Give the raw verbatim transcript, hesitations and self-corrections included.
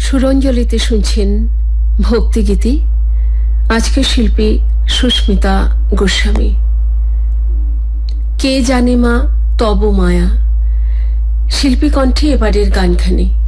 সুরঞ্জলিতে শুনছেন ভক্তিগীতি। আজকের শিল্পী সুস্মিতা গোস্বামী। কে জানে মা তব মায়া, শিল্পী কণ্ঠে এবারের গানখানি।